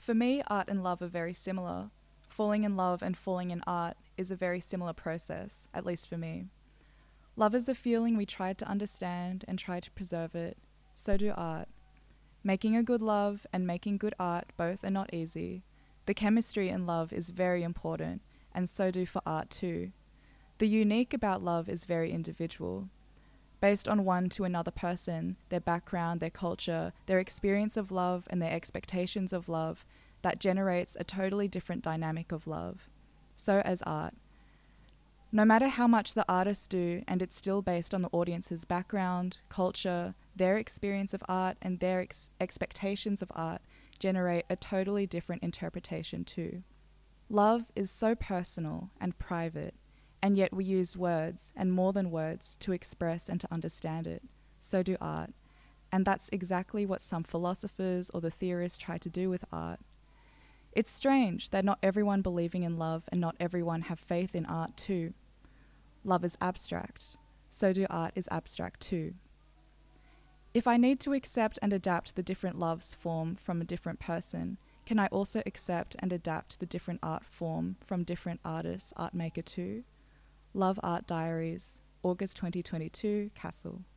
For me, art and love are very similar. Falling in love and falling in art is a very similar process, at least for me. Love is a feeling we try to understand and try to preserve it. So do art. Making a good love and making good art both are not easy. The chemistry in love is very important, and so do for art too. The unique about love is very individual. Based on one to another person, their background, their culture, their experience of love, and their expectations of love, that generates a totally different dynamic of love. So as art. No matter how much the artists do, and it's still based on the audience's background, culture, their experience of art, and their expectations of art, generate a totally different interpretation too. Love is so personal and private, and yet we use words, and more than words, to express and to understand it. So do art. And that's exactly what some philosophers or the theorists try to do with art. It's strange that not everyone believing in love and not everyone have faith in art too. Love is abstract. So do art is abstract too. If I need to accept and adapt the different loves form from a different person, can I also accept and adapt the different art form from different artists, art maker too? Love Art Diaries, August 2022, Castle.